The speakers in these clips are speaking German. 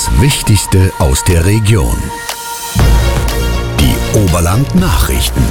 Das Wichtigste aus der Region. Die Oberland-Nachrichten.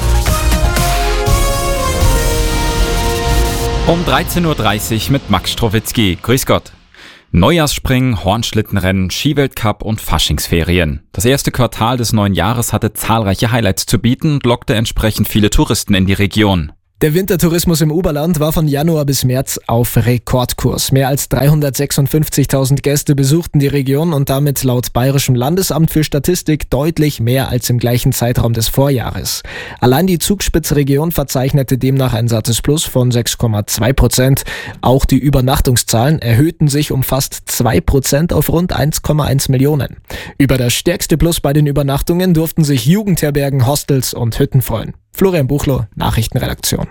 Um 13.30 Uhr mit Max Strowitzki. Grüß Gott. Neujahrsspringen, Hornschlittenrennen, Skiweltcup und Faschingsferien. Das erste Quartal des neuen Jahres hatte zahlreiche Highlights zu bieten und lockte entsprechend viele Touristen in die Region. Der Wintertourismus im Oberland war von Januar bis März auf Rekordkurs. Mehr als 356.000 Gäste besuchten die Region und damit laut Bayerischem Landesamt für Statistik deutlich mehr als im gleichen Zeitraum des Vorjahres. Allein die Zugspitzregion verzeichnete demnach ein sattes Plus von 6,2%. Auch die Übernachtungszahlen erhöhten sich um fast 2% auf rund 1,1 Millionen. Über das stärkste Plus bei den Übernachtungen durften sich Jugendherbergen, Hostels und Hütten freuen. Florian Buchloh, Nachrichtenredaktion.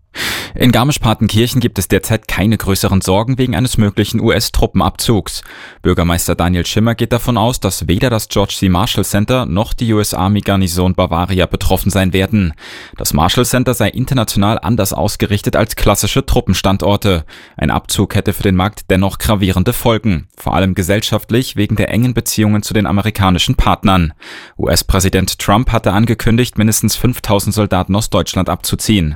In Garmisch-Partenkirchen gibt es derzeit keine größeren Sorgen wegen eines möglichen US-Truppenabzugs. Bürgermeister Daniel Schimmer geht davon aus, dass weder das George C. Marshall Center noch die US Army Garnison Bavaria betroffen sein werden. Das Marshall Center sei international anders ausgerichtet als klassische Truppenstandorte. Ein Abzug hätte für den Markt dennoch gravierende Folgen, vor allem gesellschaftlich wegen der engen Beziehungen zu den amerikanischen Partnern. US-Präsident Trump hatte angekündigt, mindestens 5.000 Soldaten aus Deutschland abzuziehen.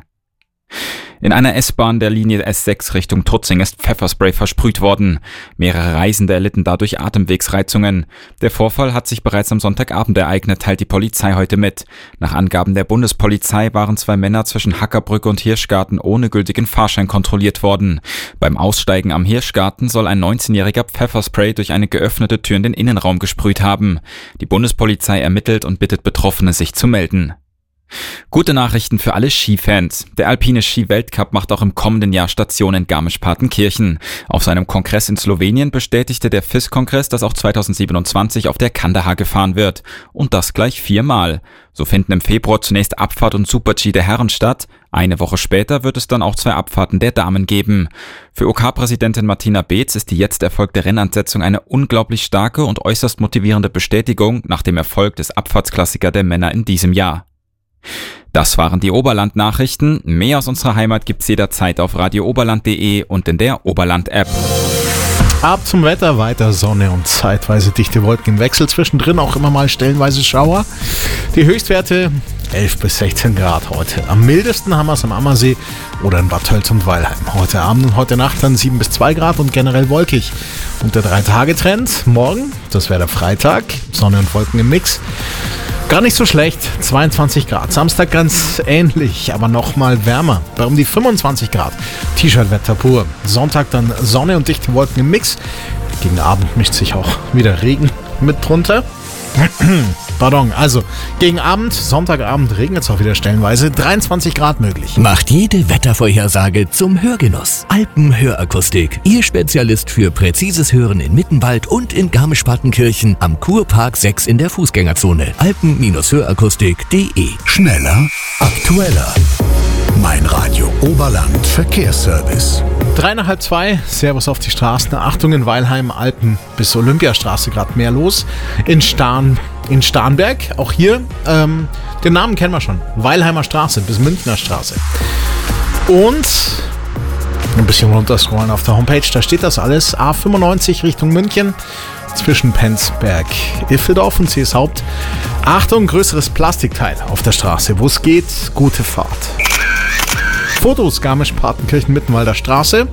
In einer S-Bahn der Linie S6 Richtung Tutzing ist Pfefferspray versprüht worden. Mehrere Reisende erlitten dadurch Atemwegsreizungen. Der Vorfall hat sich bereits am Sonntagabend ereignet, teilt die Polizei heute mit. Nach Angaben der Bundespolizei waren 2 Männer zwischen Hackerbrücke und Hirschgarten ohne gültigen Fahrschein kontrolliert worden. Beim Aussteigen am Hirschgarten soll ein 19-jähriger Pfefferspray durch eine geöffnete Tür in den Innenraum gesprüht haben. Die Bundespolizei ermittelt und bittet Betroffene, sich zu melden. Gute Nachrichten für alle Skifans. Der alpine Ski-Weltcup macht auch im kommenden Jahr Station in Garmisch-Partenkirchen. Auf seinem Kongress in Slowenien bestätigte der FIS-Kongress, dass auch 2027 auf der Kandahar gefahren wird. Und das gleich 4-mal. So finden im Februar zunächst Abfahrt und Super-G der Herren statt. Eine Woche später wird es dann auch 2 Abfahrten der Damen geben. Für OK-Präsidentin Martina Beetz ist die jetzt erfolgte Rennansetzung eine unglaublich starke und äußerst motivierende Bestätigung nach dem Erfolg des Abfahrtsklassiker der Männer in diesem Jahr. Das waren die Oberland-Nachrichten. Mehr aus unserer Heimat gibt's jederzeit auf radiooberland.de und in der Oberland-App. Ab zum Wetter, weiter Sonne und zeitweise dichte Wolken im Wechsel. Zwischendrin auch immer mal stellenweise Schauer. Die Höchstwerte 11 bis 16 Grad heute. Am mildesten haben wir es am Ammersee oder in Bad Tölz und Weilheim. Heute Abend und heute Nacht dann 7 bis 2 Grad und generell wolkig. Und der 3-Tage-Trend morgen, das wäre der Freitag, Sonne und Wolken im Mix. Gar nicht so schlecht, 22 Grad. Samstag ganz ähnlich, aber nochmal wärmer, bei um die 25 Grad. T-Shirt-Wetter pur. Sonntag dann Sonne und dichte Wolken im Mix. Gegen Abend mischt sich auch wieder Regen mit drunter. Pardon, also gegen Abend, Sonntagabend regnet es auch wieder stellenweise, 23 Grad möglich. Macht jede Wettervorhersage zum Hörgenuss. Alpenhörakustik, Ihr Spezialist für präzises Hören in Mittenwald und in Garmisch-Partenkirchen am Kurpark 6 in der Fußgängerzone. Alpen-Hörakustik.de. Schneller, aktueller. Mein Radio Oberland Verkehrsservice. 3:30, Servus auf die Straßen. Achtung, in Weilheim, Alpen bis Olympiastraße gerade mehr los. In Starnberg, auch hier, den Namen kennen wir schon. Weilheimer Straße bis Münchner Straße. Und ein bisschen runterscrollen auf der Homepage, da steht das alles. A95 Richtung München, zwischen Penzberg, Iffeldorf und Seeshaupt. Achtung, größeres Plastikteil auf der Straße. Wo es geht, gute Fahrt. Fotos Garmisch-Partenkirchen Mittenwalder Straße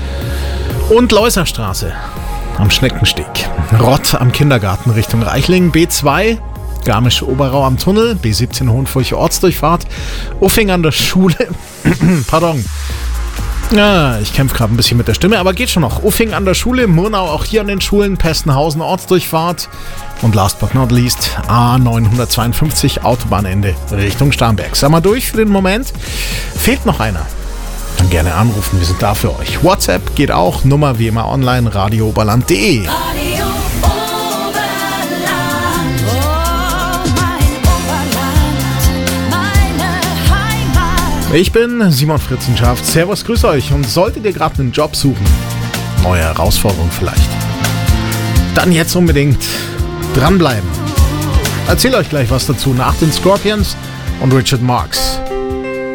und Leuserstraße am Schneckensteg. Rott am Kindergarten Richtung Reichling. B2 Garmisch-Oberau am Tunnel. B17 Hohenfurche Ortsdurchfahrt. Uffing an der Schule. Pardon. Ja, ich kämpfe gerade ein bisschen mit der Stimme, aber geht schon noch. Uffing an der Schule, Murnau auch hier an den Schulen, Pessenhausen Ortsdurchfahrt und last but not least A952 Autobahnende Richtung Starnberg. Sind wir durch für den Moment? Fehlt noch einer? Dann gerne anrufen, wir sind da für euch. WhatsApp geht auch, Nummer wie immer online, radiooberland.de. Ich bin Simon Fritzenschaft. Servus, grüß euch. Und solltet ihr gerade einen Job suchen, neue Herausforderung vielleicht, dann jetzt unbedingt dranbleiben. Erzähl euch gleich was dazu nach den Scorpions und Richard Marx.